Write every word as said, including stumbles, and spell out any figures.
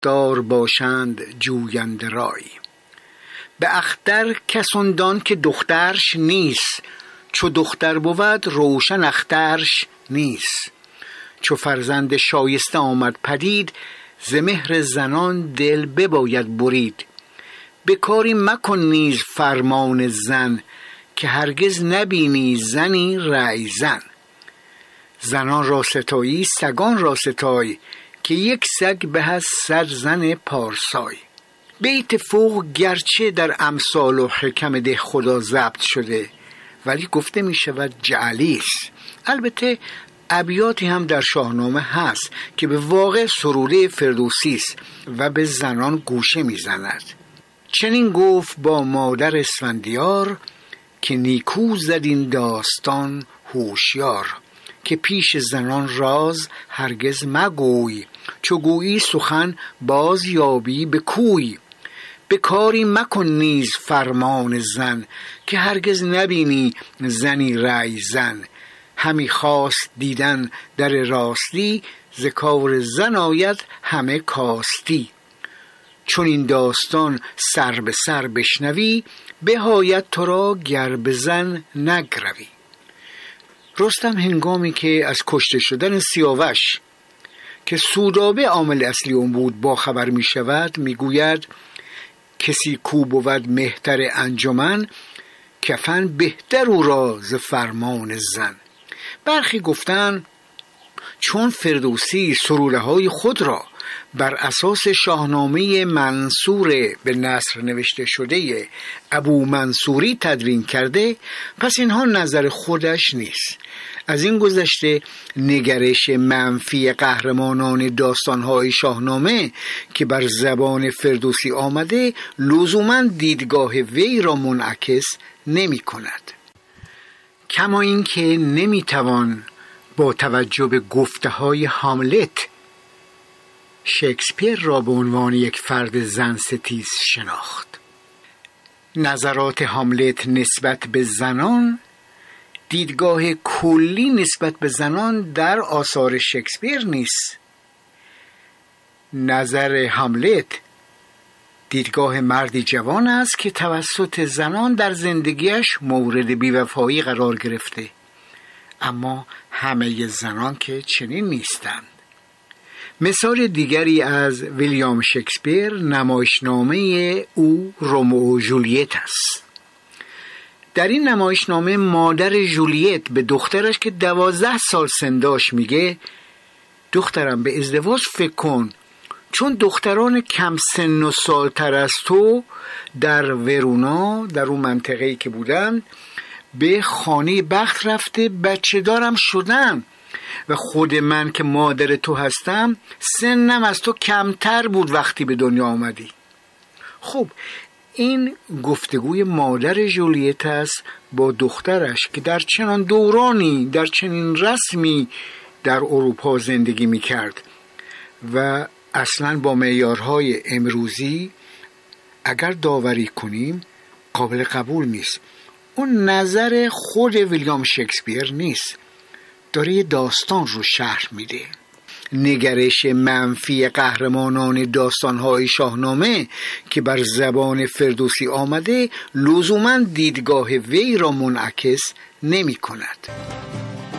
دار باشند جوینده رای. به اختر کسان دان که دخترش نیست، چو دختر بود روشن اخترش نیست. چو فرزند شایسته آمد پدید، ز مهر زنان دل بباید برید. به کاری مکن نیز فرمان زن، که هرگز نبینی زنی رای زن. زنان را ستایی سگان را ستای، که یک سگ به از صد زن پارسای. بیت فوق گرچه در امثال و حکم ده خدا ضبط شده، ولی گفته می شود جعلی است. البته ابیاتی هم در شاهنامه هست که به واقع سروده فردوسی است و به زنان گوشه می زند. چنین گفت با مادر اسفندیار، که نیکو زد این داستان هوشیار. که پیش زنان راز هرگز مگوی، چو گویی سخن باز یابی به کوی. به کاری مکن نیز فرمان زن، که هرگز نبینی زنی رای زن. همی خواست دیدن در راستی، ز کار زن آید همه کاستی. چون این داستان سر به سر بشنوی، بهایت تو را گر به زن نگروی. رستم هنگامی که از کشته شدن سیاوش که سودابه عامل اصلی اون بود با خبر می شود، می گوید کسی کو بود مهتر انجمن، کفن بهتر او را ز فرمان زن. برخی گفتن چون فردوسی سروده های خود را بر اساس شاهنامه منصور به نثر نوشته شده ابو منصوری تدوین کرده، پس اینها نظر خودش نیست. از این گذشته نگرش منفی قهرمانان داستانهای شاهنامه که بر زبان فردوسی آمده لزوماً دیدگاه وی را منعکس نمی کند. کما این که نمی توان با توجه به گفته های هاملت شکسپیر را به عنوان یک فرد زن ستیز شناخت. نظرات هاملت نسبت به زنان دیدگاه کلی نسبت به زنان در آثار شکسپیر نیست. نظر هاملت دیدگاه مردی جوان است که توسط زنان در زندگیش مورد بی‌وفایی قرار گرفته، اما همه زنان که چنین نیستند. مثال دیگری از ویلیام شکسپیر نمایشنامه او رومئو و جولیت است. در این نمایشنامه مادر جولیت به دخترش که دوازده سال سن داشت میگه دخترم به ازدواج فکر کن، چون دختران کم سن و سالتر از تو در ورونا، در اون منطقه‌ای که بودن، به خانه بخت رفته بچه دارم شدن و خود من که مادر تو هستم سنم از تو کمتر بود وقتی به دنیا آمدی. خب این گفتگوی مادر جولیت است با دخترش که در چنان دورانی، در چنین رسمی در اروپا زندگی می کرد و اصلا با معیارهای امروزی اگر داوری کنیم قابل قبول نیست. اون نظر خود ویلیام شکسپیر نیست، داره یه داستان رو شرح میده. نگرش منفی قهرمانان داستانهای شاهنامه که بر زبان فردوسی آمده لزوماً دیدگاه وی را منعکس نمی کند.